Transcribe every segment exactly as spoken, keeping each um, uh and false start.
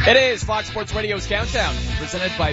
It is Fox Sports Radio's Countdown, presented by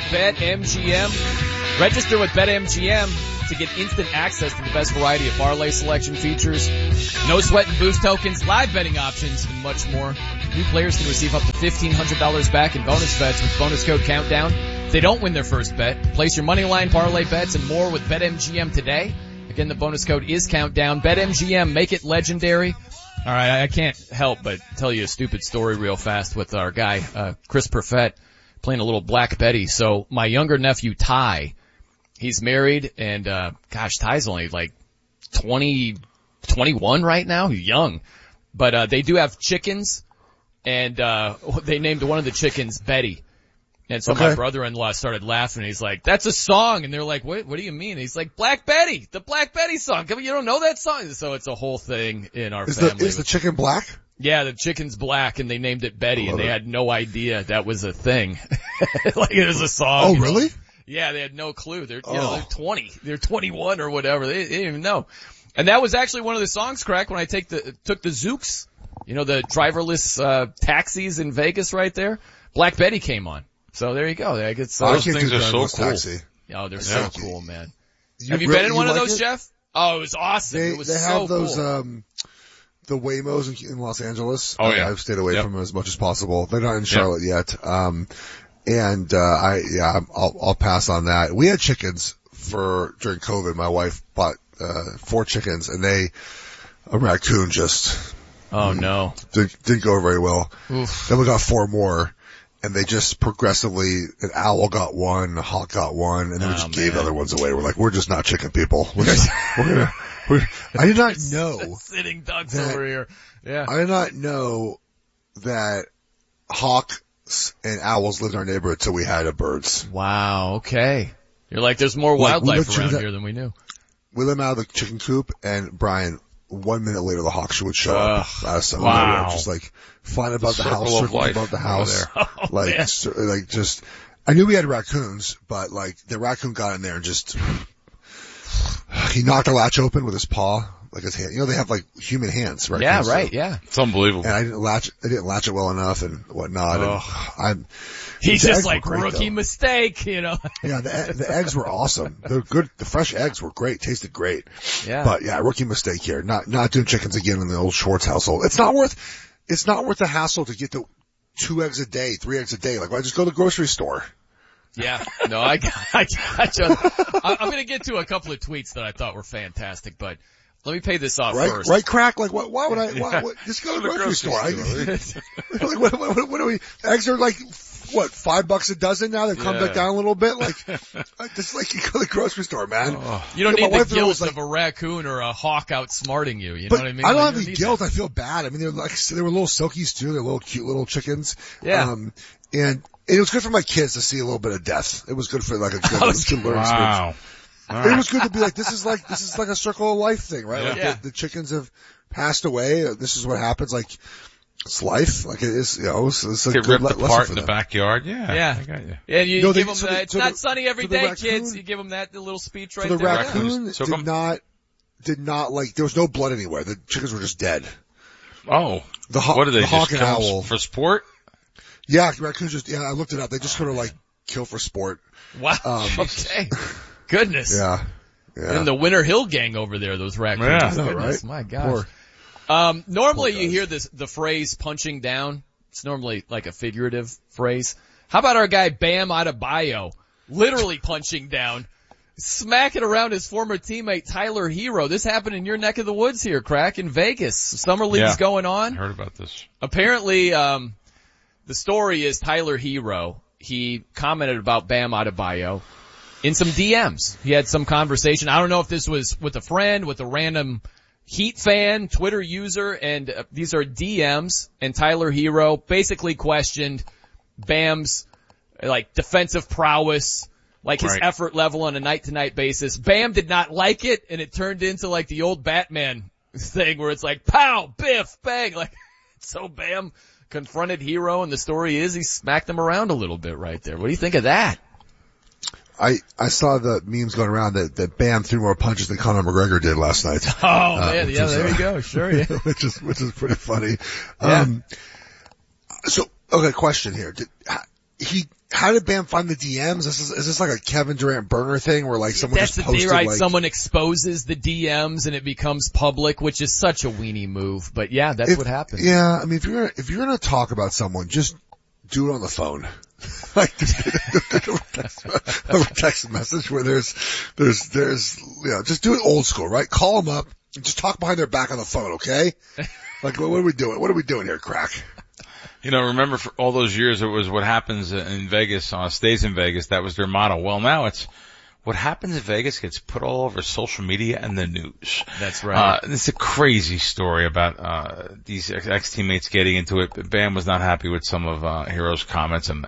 BetMGM. Register with BetMGM to get instant access to the best variety of parlay selection features, no sweat and boost tokens, live betting options, and much more. New players can receive up to fifteen hundred dollars back in bonus bets with bonus code Countdown. If they don't win their first bet, place your money line, parlay bets, and more with BetMGM today. Again, the bonus code is Countdown. BetMGM, make it legendary. All right, I can't help but tell you a stupid story real fast with our guy, uh, Chris Perfett, playing a little Black Betty. So my younger nephew, Ty, he's married, and, uh, gosh, Ty's only like twenty, twenty-one right now. He's young. But, uh, they do have chickens, and, uh, they named one of the chickens Betty. And so okay. my brother-in-law started laughing. He's like, that's a song. And they're like, what, what do you mean? And he's like, Black Betty, the Black Betty song. Come on, you don't know that song? So it's a whole thing in our is family. The, is the chicken black? Yeah, the chicken's black, and they named it Betty, and they it. had no idea that was a thing. Like it was a song. Oh, really? Know? Yeah, they had no clue. They're, oh. you know, they're twenty. They're twenty-one or whatever. They, they didn't even know. And that was actually one of the songs, Crack, when I take the, took the Zooks, you know, the driverless, uh, taxis in Vegas right there. Black Betty came on. So there you go. I guess uh, those things are so cool. Taxi. Oh, they're yeah. so cool, man. You Have you really, been in one you of like those, it? Jeff? Oh, it was awesome. They, it was they so have those, cool. um, the Waymos in, in Los Angeles. Oh yeah. I, I've stayed away yep. from them as much as possible. They're not in Charlotte yep. yet. Um, and, uh, I, yeah, I'll, I'll pass on that. We had chickens for, during COVID. My wife bought, uh, four chickens, and they, a raccoon just, oh no. Didn't, didn't go very well. Oof. Then we got four more. And they just progressively, an owl got one, a hawk got one, and then we oh, just man. gave other ones away. We're like, we're just not chicken people. We're just, we're gonna, we're, I did not know. Sitting ducks that, over here. Yeah. I did not know that hawks and owls lived in our neighborhood until we had a birds. Wow, okay. You're like, there's more like, wildlife around here than we knew. We let them out of the chicken coop, and Brian, one minute later, the hawk would show uh, up out of somewhere. Wow. Just like, flying above the, the house, circling above the house. Oh, like, man. so, like just, I knew we had raccoons, but like, the raccoon got in there and just, he knocked the latch open with his paw, like his hand. You know, they have like human hands, right? Yeah, right, so, yeah. It's unbelievable. And I didn't latch, I didn't latch it well enough and whatnot. Oh. And I'm, He's just like, great, rookie though. mistake, you know. Yeah, the, the eggs were awesome. They're good. The fresh eggs were great, tasted great. Yeah. But yeah, rookie mistake here. Not, not doing chickens again in the old Schwartz household. It's not worth, it's not worth the hassle to get the two eggs a day, three eggs a day. Like, why just go to the grocery store? Yeah, no, I got, I got you. I, I'm gonna get to a couple of tweets that I thought were fantastic, but let me pay this off Right, first. right, Crack? Like, what, why would I, why, what, just go to the grocery, grocery store. I, like, what, what, what are we, eggs are like, what, five bucks a dozen now? They've come Yeah. back down a little bit? Like, just like you go to the grocery store, man. Oh. You don't Yeah, need my the wife always guilt like, of a raccoon or a hawk outsmarting you, you but know what I mean? I don't Like, have you any need guilt. that. I feel bad. I mean, they were like, they were little silkies too. They're little cute little chickens. Yeah. Um, and it was good for my kids to see a little bit of death. It was good for like a good, Oh, it was good learning Wow. experience. It was good to be like, this is like, this is like a circle of life thing, right? Yeah. Like Yeah. the, the chickens have passed away. This is what happens. Like, it's life. Like it is, you know, it's, it's a Get good ripped le- lesson apart for in the them. backyard. Yeah. Yeah. I got you. And you No, give they- them so the, the- it's so not the- sunny every so the day, raccoon- kids. You give them that little speech right So the there. raccoon So did come- not, did not like, there was no blood anywhere. The chickens were just dead. Oh. The hawk, What are they, the just hawk and kill 'em owl. for sport? Yeah, raccoons just, yeah, I looked it up. They just sort of like kill for sport. Wow. Um, Okay. Goodness. Yeah. Yeah. And the Winter Hill gang over there, those raccoons. Yeah. I know, Goodness, right? my gosh. Poor- Um, normally Poor you guys. hear this, the phrase punching down. It's normally like a figurative phrase. How about our guy Bam Adebayo? Literally punching down, smacking around his former teammate Tyler Hero. This happened in your neck of the woods here, Crack, in Vegas. Summer league's Yeah. going I on. heard about this. Apparently, um, the story is Tyler Hero. He commented about Bam Adebayo in some D Ms. He had some conversation. I don't know if this was with a friend, with a random Heat fan, Twitter user, and uh, these are D Ms, and Tyler Hero basically questioned Bam's, like, defensive prowess, like his Right. effort level on a night-to-night basis. Bam did not like it, and it turned into, like, the old Batman thing where it's like, pow, biff, bang, like, so Bam confronted Hero, and the story is he smacked him around a little bit right there. What do you think of that? I, I saw the memes going around that, that Bam threw more punches than Conor McGregor did last night. Oh, Uh, man, which yeah, is, there uh, you go, sure, yeah. which is, which is pretty funny. Yeah. Um, so Okay, question here. Did he? How did Bam find the D Ms? Is this, is this like a Kevin Durant burner thing where like someone That's just the posted thing, right? like Someone exposes the D Ms and it becomes public, which is such a weenie move. But yeah, that's if, what happened. Yeah, I mean, if you're if you're gonna talk about someone, just do it on the phone. Like a text, a text message where there's there's there's you know just do it old school, right? Call them up and just talk behind their back on the phone, okay? Like what, what are we doing? What are we doing here, crack? You know, remember for all those years it was what happens in Vegas, uh, stays in Vegas. That was their motto. Well, now it's what happens in Vegas gets put all over social media and the news. That's right. Uh, it's a crazy story about, uh, these ex-teammates getting into it. Bam was not happy with some of, uh, Hero's comments, and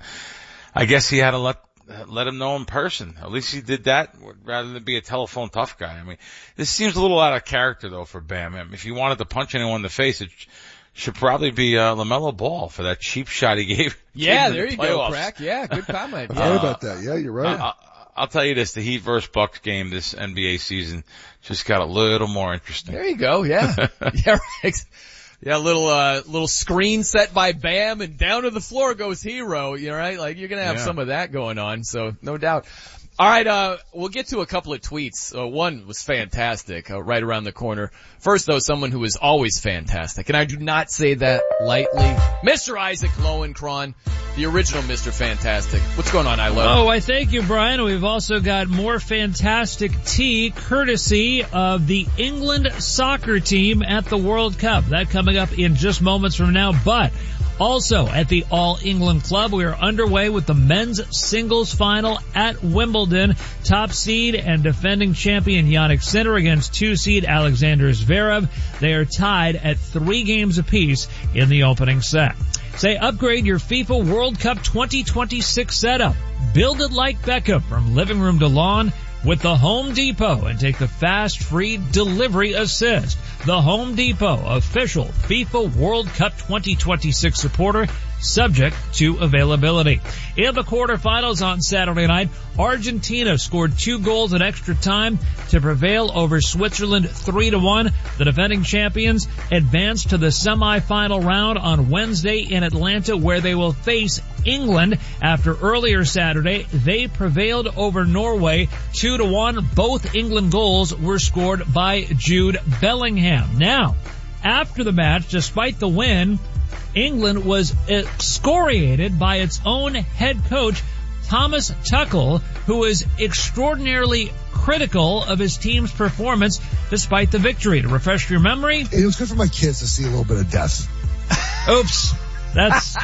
I guess he had to let, let him know in person. At least he did that rather than be a telephone tough guy. I mean, this seems a little out of character though for Bam. I mean, if he wanted to punch anyone in the face, it should probably be uh, LaMelo Ball for that cheap shot he gave. Yeah, gave there the you playoffs. go, Crack. Yeah, good comment. I Yeah. thought about that. Yeah, you're right. Uh, I'll tell you this, the Heat versus Bucks game this N B A season just got a little more interesting. There you go. Yeah. yeah, right. Yeah, little, uh, little screen set by Bam and down to the floor goes Hero. You know, right? Like you're going to have Yeah. some of that going on. So no doubt. All right, uh, we'll get to a couple of tweets. Uh, one was fantastic, uh, right around the corner. First, though, someone who is always fantastic, and I do not say that lightly. Mister Isaac Lowenkron, the original Mister Fantastic. What's going on, Ilo? Oh, I thank you, Brian. We've also got more fantastic tea courtesy of the England soccer team at the World Cup. That coming up in just moments from now, but also at the All England Club, we are underway with the men's singles final at Wimbledon. Top seed and defending champion Jannik Sinner against two seed Alexander Zverev. They are tied at three games apiece in the opening set. Say upgrade your FIFA World Cup twenty twenty-six setup. Build it like Beckham from living room to lawn with the Home Depot and take the fast free delivery assist. The Home Depot, official FIFA World Cup twenty twenty-six supporter, subject to availability. In the quarterfinals on Saturday night, Argentina scored two goals in extra time to prevail over Switzerland three to one. The defending champions advanced to the semifinal round on Wednesday in Atlanta, where they will face England. After earlier Saturday, they prevailed over Norway two to one. Both England goals were scored by Jude Bellingham. Now, after the match, despite the win, England was excoriated by its own head coach, Thomas Tuchel, who was extraordinarily critical of his team's performance despite the victory. To refresh your memory, It was good for my kids to see a little bit of death. oops, that's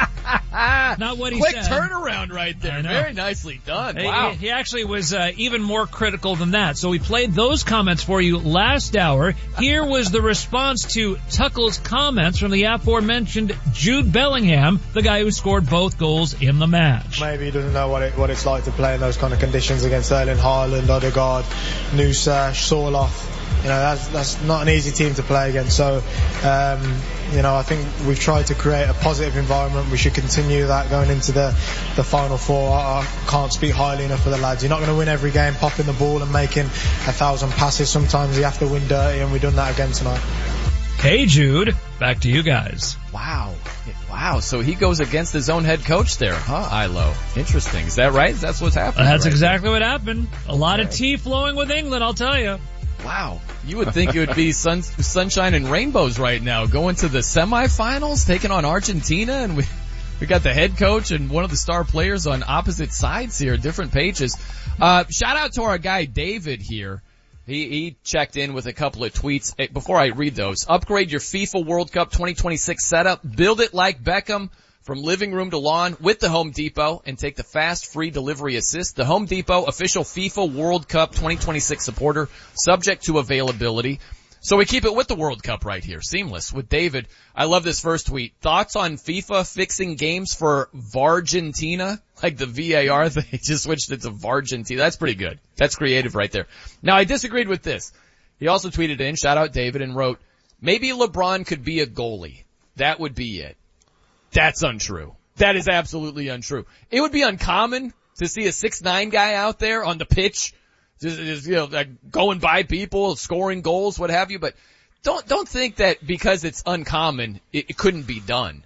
not what he Quick said. turnaround right there. I know. Very nicely done. He- Wow. He, he actually was uh, even more critical than that. So we played those comments for you last hour. Here was the response to Tuchel's comments from the aforementioned Jude Bellingham, the guy who scored both goals in the match. Maybe he doesn't know what it, what it's like to play in those kind of conditions against Erling Haaland, Odegaard, Nusa, Sorloth. You know, that's that's not an easy team to play against. So, um, you know, I think we've tried to create a positive environment. We should continue that going into the, the final four. I, I can't speak highly enough for the lads. You're not going to win every game popping the ball and making a thousand passes. Sometimes you have to win dirty, and we've done that again tonight. Okay, Jude, back to you guys. Wow. Wow. So he goes against his own head coach there, huh, Ilo? Interesting. Is that right? That's what's happening. That's right exactly what happened. A lot Okay. of tea flowing with England, I'll tell you. there? Wow. You would think it would be sun, sunshine and rainbows right now. Going to the semifinals, taking on Argentina, and we we got the head coach and one of the star players on opposite sides here, different pages. Uh, shout out to our guy David here. He, he checked in with a couple of tweets. Hey, before I read those, upgrade your FIFA World Cup twenty twenty-six setup. Build it like Beckham from living room to lawn with the Home Depot and take the fast free delivery assist. The Home Depot, official FIFA World Cup twenty twenty-six supporter, subject to availability. So we keep it with the World Cup right here. Seamless with David. I love this first tweet. Thoughts on FIFA fixing games for Vargentina? Like the V A R thing, just switched it to Vargentina. That's pretty good. That's creative right there. Now I disagreed with this. He also tweeted in, shout out David, and wrote, maybe LeBron could be a goalie. That would be it. That's untrue. That is absolutely untrue. It would be uncommon to see a six nine guy out there on the pitch, just, just you know, like going by people, scoring goals, what have you. But don't don't think that because it's uncommon, it, it couldn't be done.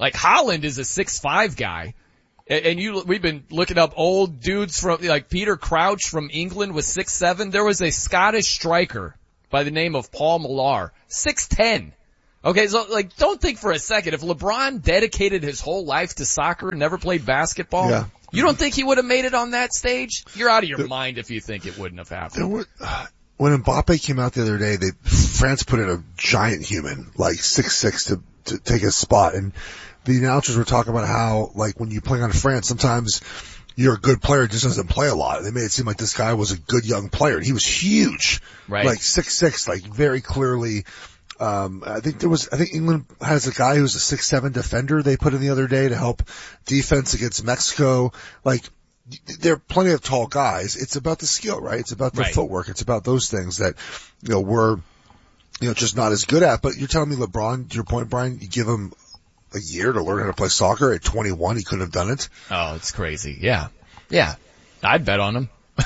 Like Haaland is a six five guy. And you, we've been looking up old dudes from, like Peter Crouch from England was six seven. There was a Scottish striker by the name of Paul Millar, six ten. Okay, so like, don't think for a second, if LeBron dedicated his whole life to soccer and never played basketball, yeah. you don't think he would have made it on that stage? You're out of your the, mind if you think it wouldn't have happened. There were, uh, when Mbappe came out the other day, they, France put in a giant human, like six six to, to take his spot. And the announcers were talking about how, like, when you play on France, sometimes you're a good player, just doesn't play a lot. They made it seem like this guy was a good young player. He was huge. Right. Like six six, like very clearly. Um, I think there was, I think England has a guy who's a six seven defender they put in the other day to help defense against Mexico. Like, there are plenty of tall guys. It's about the skill, right? It's about the right. footwork. It's about those things that, you know, we're, you know, just not as good at. But you're telling me LeBron, to your point, Brian, you give him a year to learn how to play soccer at twenty-one, he couldn't have done it? Oh, it's crazy. Yeah. Yeah. I'd bet on him.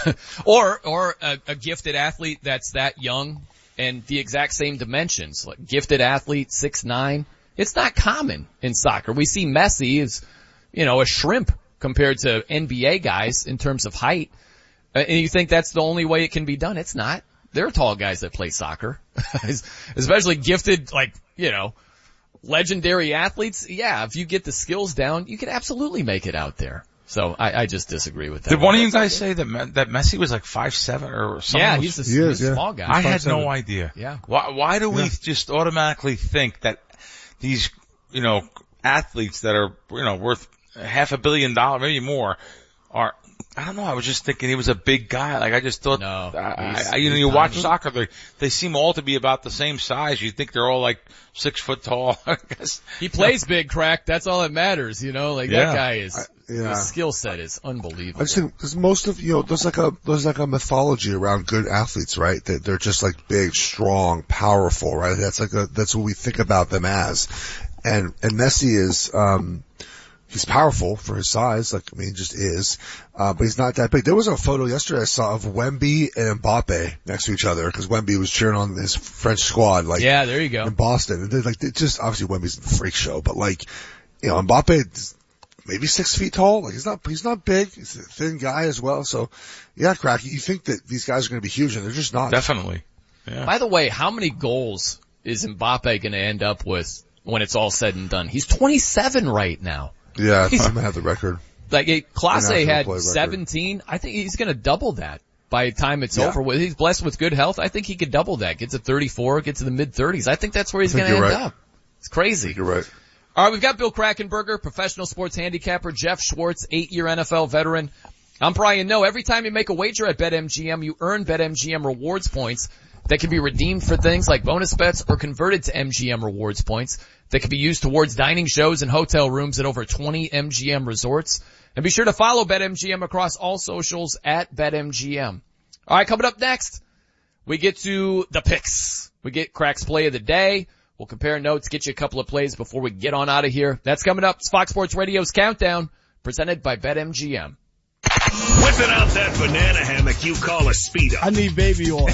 or, or a, a gifted athlete that's that young and the exact same dimensions, like gifted athlete, six nine. It's not common in soccer. We see Messi as, you know, a shrimp compared to N B A guys in terms of height. And you think that's the only way it can be done. It's not. There are tall guys that play soccer, especially gifted, like, you know, legendary athletes. Yeah, if you get the skills down, you can absolutely make it out there. So I, I just disagree with that. Did one of you guys say that that Messi was like five seven or something? Yeah, he's a, he is, he's a yeah. small guy. I had five seven. no idea. Yeah. Why, why do we Yeah. just automatically think that these, you know, athletes that are, you know, worth half a billion dollars, maybe more, are, I don't know, I was just thinking he was a big guy. Like I just thought, No, I, I, you know, you watch soccer, they, they seem all to be about the same size. You think they're all like six foot tall. I guess. He plays big, crack. That's all that matters, you know? Like Yeah. that guy is, I- yeah. his skill set is unbelievable. I just think, cause most of, you know, there's like a, there's like a mythology around good athletes, right? That they're just like big, strong, powerful, right? That's like a, that's what we think about them as. And, and Messi is, um, he's powerful for his size, like, I mean, he just is, uh, but he's not that big. There was a photo yesterday I saw of Wemby and Mbappe next to each other, cause Wemby was cheering on his French squad, like, Yeah, there you go. in Boston. And they're like, they just, obviously Wemby's a freak show, but like, you know, Mbappe, maybe six feet tall. Like he's not, he's not big. He's a thin guy as well. So yeah, Crack, you think that these guys are going to be huge and they're just not. Definitely. Yeah. By the way, how many goals is Mbappe going to end up with when it's all said and done? He's twenty-seven right now. Yeah, He's- I'm going to have the record. Like, it, Klase National had play record. seventeen. I think he's going to double that by the time it's Yeah. over with. He's blessed with good health. I think he could double that. Get to thirty-four, get to the mid thirties. I think that's where he's I going think to end you're right. up. It's crazy. You're right. All right, we've got Bill Krackenberger, professional sports handicapper, Jeff Schwartz, eight-year N F L veteran. I'm Brian Noe. Every time you make a wager at BetMGM, you earn BetMGM rewards points that can be redeemed for things like bonus bets or converted to M G M rewards points that can be used towards dining shows and hotel rooms at over twenty M G M resorts. And be sure to follow BetMGM across all socials at BetMGM. All right, coming up next, we get to the picks. We get Crack's play of the day. We'll compare notes, get you a couple of plays before we get on out of here. That's coming up. It's Fox Sports Radio's Countdown, presented by BetMGM. Whipping out that banana hammock you call a Speedo. I need baby oil.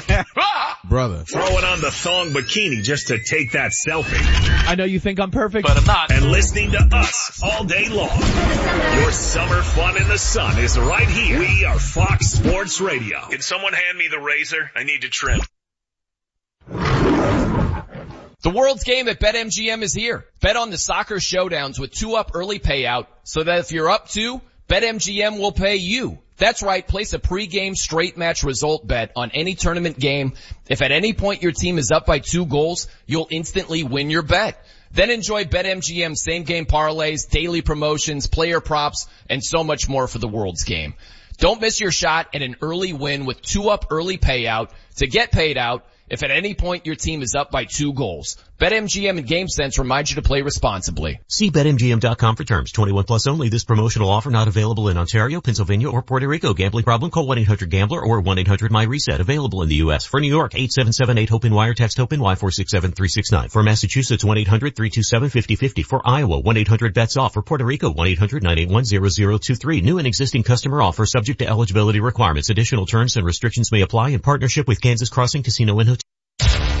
Brother. Throwing on the thong bikini just to take that selfie. I know you think I'm perfect. But I'm not. And listening to us all day long. Your summer fun in the sun is right here. We are Fox Sports Radio. Can someone hand me the razor? I need to trim. The World's Game at BetMGM is here. Bet on the soccer showdowns with two up early payout so that if you're up two, BetMGM will pay you. That's right. Place a pregame straight match result bet on any tournament game. If at any point your team is up by two goals, you'll instantly win your bet. Then enjoy BetMGM same game parlays, daily promotions, player props, and so much more for the World's Game. Don't miss your shot at an early win with two up early payout to get paid out if at any point your team is up by two goals. BetMGM and GameSense remind you to play responsibly. See Bet M G M dot com for terms. twenty-one plus only. This promotional offer not available in Ontario, Pennsylvania, or Puerto Rico. Gambling problem? Call one eight hundred gambler or one eight hundred my reset. Available in the U S. For New York, eight seven seven eight HOPE-N wire text HOPE-N Y four six seven three six nine. For Massachusetts, one eight hundred three two seven five zero five zero. For Iowa, one eight hundred bets off. For Puerto Rico, one eight hundred nine eight one zero zero two three. New and existing customer offer subject to eligibility requirements. Additional terms and restrictions may apply in partnership with Kansas Crossing Casino and Hotel. Peyton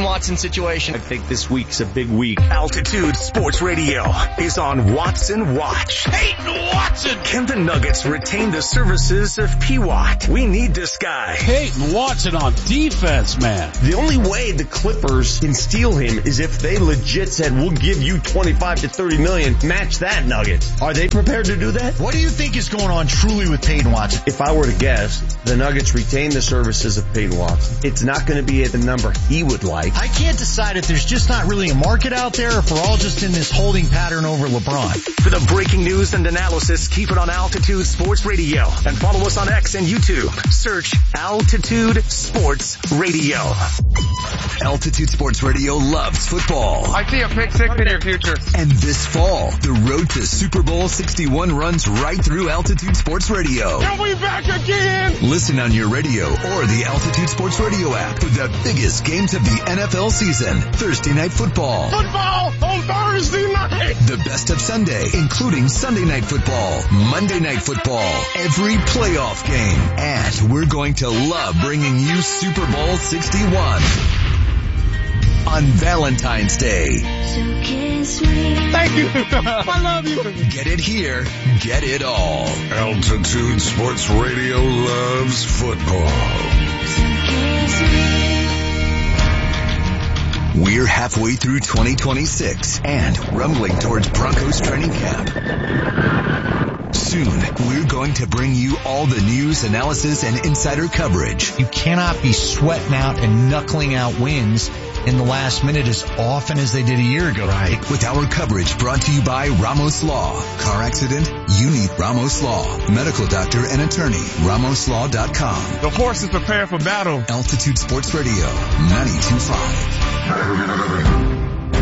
Peyton Watson situation. I think this week's a big week. Altitude Sports Radio is on Watson Watch. Peyton Watson! Can the Nuggets retain the services of P. Watt? We need this guy. Peyton Watson on defense, man. The only way the Clippers can steal him is if they legit said, we'll give you twenty-five to thirty million, match that, Nuggets. Are they prepared to do that? What do you think is going on truly with Peyton Watson? If I were to guess, the Nuggets retain the services of Peyton Watson. It's not going to be at the number he would like. I can't decide if there's just not really a market out there or if we're all just in this holding pattern over LeBron. For the breaking news and analysis, keep it on Altitude Sports Radio and follow us on X and YouTube. Search Altitude Sports Radio. Altitude Sports Radio loves football. I see a pick six in your future. And this fall, the road to Super Bowl sixty-one runs right through Altitude Sports Radio. Are we back again? Listen on your radio or the Altitude Sports Radio app for the biggest games of the N F L season. Thursday Night Football. Football on Thursday night. The best of Sunday, including Sunday Night Football, Monday Night Football, every playoff game. And we're going to love bringing you Super Bowl sixty-one on Valentine's Day. So kiss me. Thank you. I love you. Get it here. Get it all. Altitude Sports Radio loves football. So kiss me. We're halfway through twenty twenty-six and rumbling towards Broncos training camp. Soon, we're going to bring you all the news, analysis, and insider coverage. You cannot be sweating out and knuckling out wins in the last minute as often as they did a year ago. Right. With our coverage brought to you by Ramos Law. Car accident? You need Ramos Law. Medical doctor and attorney. Ramos Law dot com. The horse is prepared for battle. Altitude Sports Radio, ninety-two point five.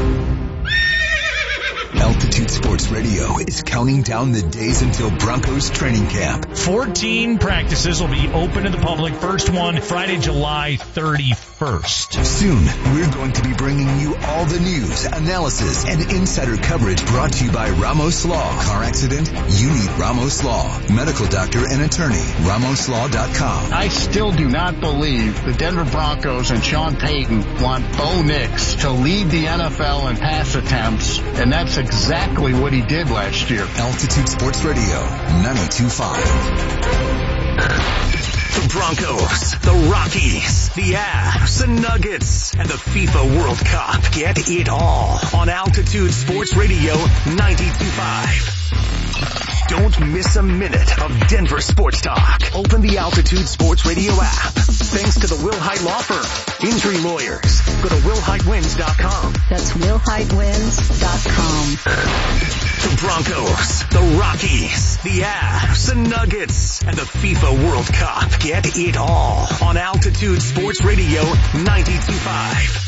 Altitude Sports Radio is counting down the days until Broncos training camp. fourteen practices will be open to the public. First one, Friday, July thirty-first. Soon, we're going to be bringing you all the news, analysis, and insider coverage brought to you by Ramos Law. Car accident? You need Ramos Law. Medical doctor and attorney. Ramos Law dot com. I still do not believe the Denver Broncos and Sean Payton want Bo Nix to lead the N F L in pass attempts, and that's exactly what he did last year. Altitude Sports Radio, ninety-two point five. The Broncos, the Rockies, the Avs, the Nuggets, and the FIFA World Cup. Get it all on Altitude Sports Radio ninety-two point five. Don't miss a minute of Denver sports talk. Open the Altitude Sports Radio app. Thanks to the Will Hite Law Firm. Injury lawyers. Go to will hite wins dot com. That's will hite wins dot com. The Broncos, the Rockies, the Avs, the Nuggets, and the FIFA World Cup. Get it all on Altitude Sports Radio ninety-two point five.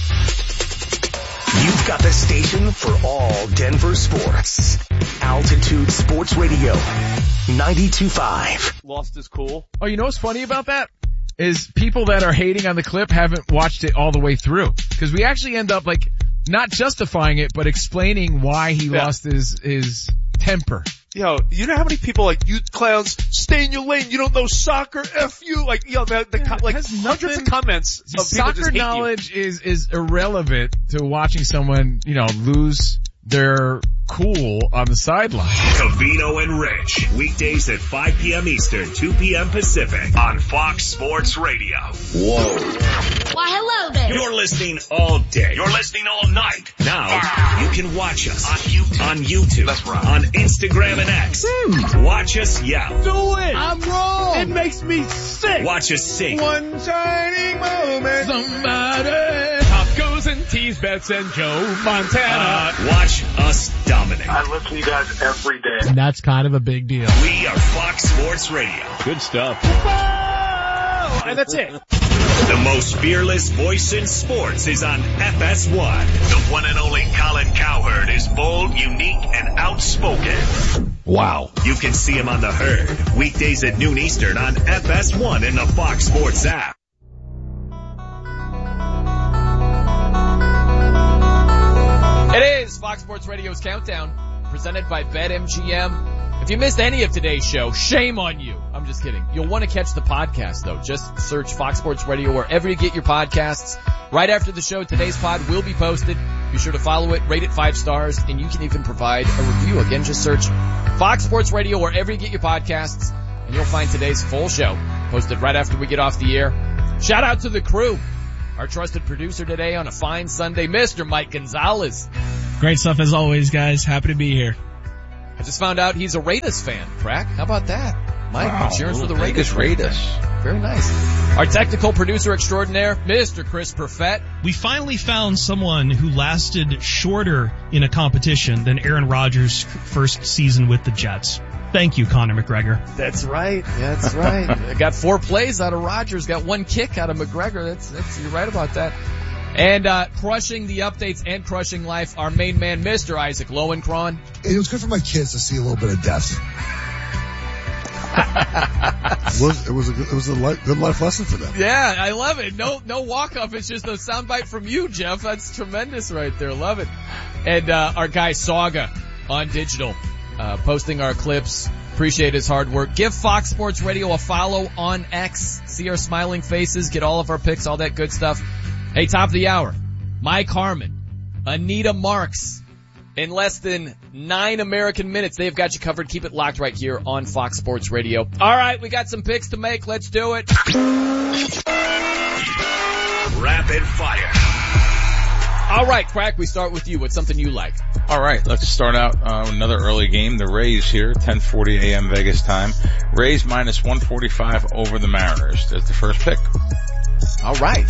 You've got the station for all Denver sports. Altitude Sports Radio ninety-two point five. Lost is cool. Oh, you know what's funny about that? Is people that are hating on the clip haven't watched it all the way through. Because we actually end up like not justifying it, but explaining why he yeah. lost his his temper. Yo, you know how many people like, you clowns, stay in your lane, you don't know soccer, F you, like, yo, the, the, yeah, like hundreds of comments of people soccer just hate knowledge you. is, is irrelevant to watching someone, you know, lose their cool on the sideline. Covino and Rich, weekdays at five p.m. Eastern, two p.m. Pacific on Fox Sports Radio. Whoa. Why, hello there. You're listening all day. You're listening all night. Now, wow. You can watch us on YouTube. On YouTube. That's right. On Instagram and X. Mm. Watch us yell. Do it. I'm wrong. It makes me sick. Watch us sing. One shining moment. Somebody. Tacos and teas, bets and Joe Montana. Uh, watch us dominate. I listen to you guys every day. And that's kind of a big deal. We are Fox Sports Radio. Good stuff. Whoa! And that's it. The most fearless voice in sports is on F S one. The one and only Colin Cowherd is bold, unique, and outspoken. Wow. You can see him on The Herd, weekdays at noon Eastern on F S one in the Fox Sports app. It is Fox Sports Radio's Countdown, presented by BetMGM. If you missed any of today's show, shame on you. I'm just kidding. You'll want to catch the podcast, though. Just search Fox Sports Radio wherever you get your podcasts. Right after the show, today's pod will be posted. Be sure to follow it, rate it five stars, and you can even provide a review. Again, just search Fox Sports Radio wherever you get your podcasts, and you'll find today's full show posted right after we get off the air. Shout out to the crew. Our trusted producer today on a fine Sunday, Mister Mike Gonzalez. Great stuff as always, guys. Happy to be here. I just found out he's a Raiders fan, Crack. How about that? Mike, wow, cheers for the Raiders. Raiders. Very nice. Our technical producer extraordinaire, Mister Chris Perfett. We finally found someone who lasted shorter in a competition than Aaron Rodgers' first season with the Jets. Thank you, Conor McGregor. That's right. That's right. I got four plays out of Rodgers, got one kick out of McGregor. That's, that's, you're right about that. And, uh, crushing the updates and crushing life, our main man, Mister Isaac Lowenkron. It was good for my kids to see a little bit of death. it was, it was a good, it was a li- good life lesson for them. Yeah, I love it. No, no walk off. It's just a soundbite from you, Jeff. That's tremendous right there. Love it. And, uh, our guy Saga on digital, uh, posting our clips. Appreciate his hard work. Give Fox Sports Radio a follow on X. See our smiling faces. Get all of our picks, all that good stuff. Hey, top of the hour. Mike Harmon, Anita Marks. In less than nine American minutes, they've got you covered. Keep it locked right here on Fox Sports Radio. All right, we got some picks to make. Let's do it. Rapid fire. All right, Crack, we start with you. What's something you like? All right, let's start out uh, another early game. The Rays here, ten forty a.m. Vegas time. Rays minus one forty-five over the Mariners. That's the first pick. All right.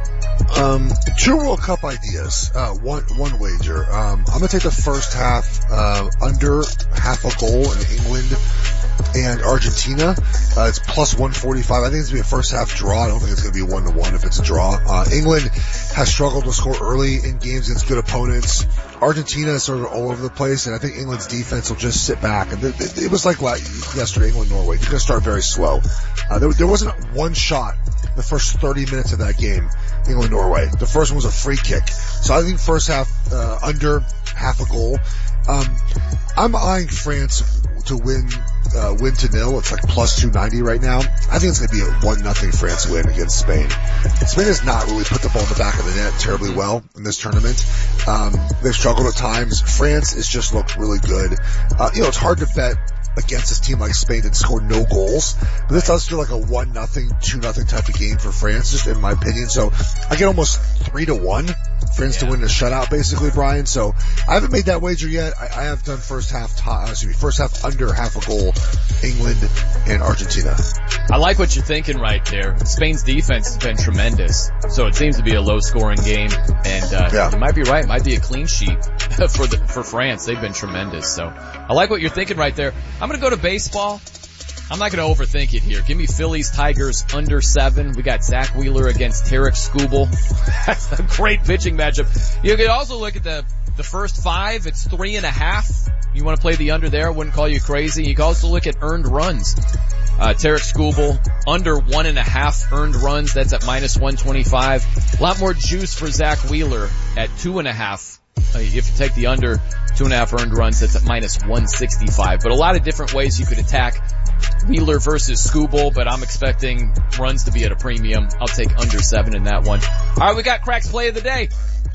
Um, two World Cup ideas. Uh, one, one wager. Um, I'm gonna take the first half, uh, under half a goal in England and Argentina. Uh, it's plus one forty-five. I think it's gonna be a first half draw. I don't think it's gonna be one to one if it's a draw. Uh, England has struggled to score early in games against good opponents. Argentina is sort of all over the place, and I think England's defense will just sit back. And th- th- it was like yesterday, England-Norway. They're gonna start very slow. Uh, there, there wasn't one shot the first thirty minutes of that game, England-Norway. The first one was a free kick. So I think first half, uh, under half a goal. Um, I'm eyeing France to win, uh, win to nil. It's like plus two ninety right now. I think it's going to be a one nothing France win against Spain. Spain has not really put the ball in the back of the net terribly well in this tournament. Um, they've struggled at times. France has just looked really good. Uh, you know, it's hard to bet against this team like Spain that scored no goals. But this does feel like a one nothing, two nothing type of game for France, just in my opinion. So I get almost three to one France yeah. to win the shutout, basically, Brian. So I haven't made that wager yet. I, I have done first half, t- excuse me, first half under half a goal, England and Argentina. I like what you're thinking right there. Spain's defense has been tremendous, so it seems to be a low scoring game, and uh, yeah. you might be right. It might be a clean sheet for the for France. They've been tremendous. So I like what you're thinking right there. I'm going to go to baseball. I'm not going to overthink it here. Give me Phillies Tigers under seven. We got Zach Wheeler against Tarek Skubal. That's a great pitching matchup. You could also look at the the first five. It's three and a half. You want to play the under there? Wouldn't call you crazy. You can also look at earned runs. Uh, Tarek Skubal under one and a half earned runs. That's at minus one twenty-five. A lot more juice for Zach Wheeler at two and a half. Uh, if you take the under two and a half earned runs, that's at minus one sixty-five. But a lot of different ways you could attack Wheeler versus Skubal, but I'm expecting runs to be at a premium. I'll take under seven in that one. All right, we got Crack's play of the day.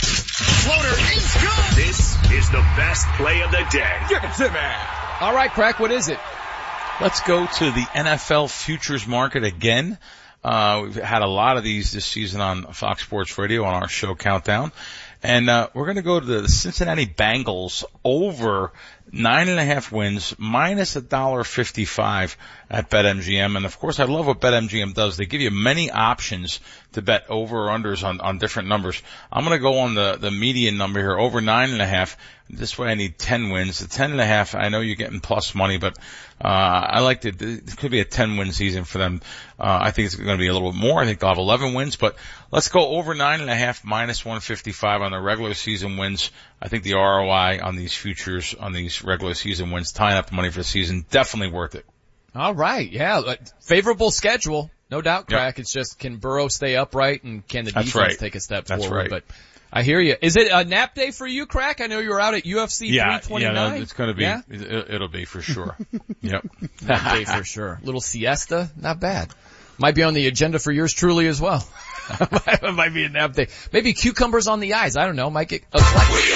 Floater is good. This is the best play of the day. Give it to me. All right, Crack, what is it? Let's go to the N F L futures market again. Uh, we've had a lot of these this season on Fox Sports Radio on our show Countdown. And, uh, we're going to go to the Cincinnati Bengals over nine and a half wins, minus a dollar fifty-five at BetMGM. And of course, I love what BetMGM does. They give you many options to bet over or unders on, on different numbers. I'm going to go on the, the median number here, over nine and a half. This way I need ten wins. The ten and a half, I know you're getting plus money, but, uh, I like to, it could be a ten win season for them. Uh, I think it's going to be a little bit more. I think they'll have eleven wins, but let's go over nine and a half, minus one fifty-five on the regular season wins. I think the R O I on these futures, on these regular season wins, tying up the money for the season, definitely worth it. All right. Yeah. Favorable schedule. No doubt, Crack. Yep. It's just, can Burrow stay upright and can the That's defense right. take a step That's forward? Right. But I hear you. Is it a nap day for you, Crack? I know you were out at U F C yeah, three twenty-nine. Yeah, no, it's going to be. Yeah? It, it'll be for sure. Yep. Nap day for sure. Little siesta, not bad. Might be on the agenda for yours truly as well. It might be a nap day. Maybe cucumbers on the eyes. I don't know. Might get a We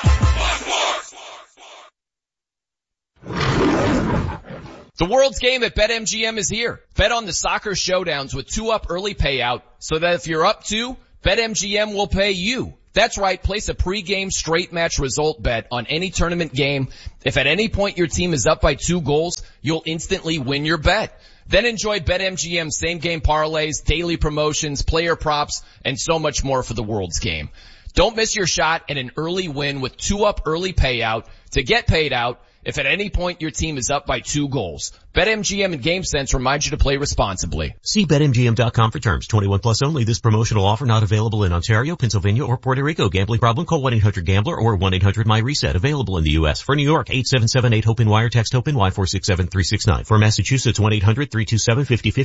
are The World's Game at BetMGM is here. Bet on the soccer showdowns with two up early payout so that if you're up two, BetMGM will pay you. That's right, place a pre-game straight match result bet on any tournament game. If at any point your team is up by two goals, you'll instantly win your bet. Then enjoy BetMGM same game parlays, daily promotions, player props, and so much more for the World's Game. Don't miss your shot at an early win with two up early payout to get paid out if at any point your team is up by two goals. BetMGM and GameSense remind you to play responsibly. See Bet M G M dot com for terms. twenty-one plus only. This promotional offer not available in Ontario, Pennsylvania, or Puerto Rico. Gambling problem? Call one eight hundred gambler or one eight hundred my reset. Available in the U S. For New York, eight seven seven eight HOPE-NY or text HOPE-NY four six seven three six nine. For Massachusetts, one eight hundred three two seven five oh five oh.